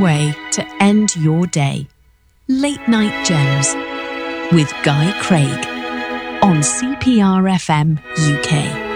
way to end your day. Late Night Gems with Guy Craig on CPR FM UK.